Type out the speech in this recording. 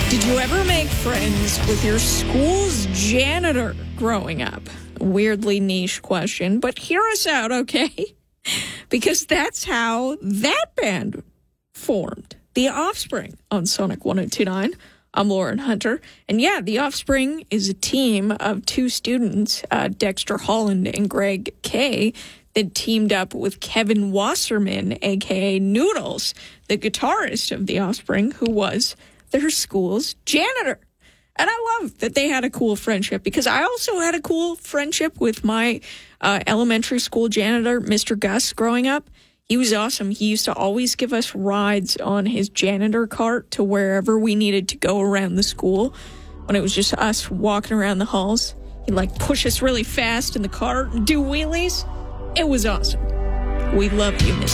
Did you ever make friends with your school's janitor growing up? Weirdly niche question, but hear us out, okay? Because that's how that band formed. The Offspring on Sonic 102.9. I'm Lauren Hunter. And yeah, The Offspring is a team of two students, Dexter Holland and Greg Kay, that teamed up with Kevin Wasserman, a.k.a. Noodles, the guitarist of The Offspring, who was their school's janitor. And I love that they had a cool friendship, because I also had a cool friendship with my elementary school janitor, Mr. Gus, growing up. He was awesome. He used to always give us rides on his janitor cart to wherever we needed to go around the school. When it was just us walking around the halls, he'd push us really fast in the cart and do wheelies. It was awesome. We love you, Mr.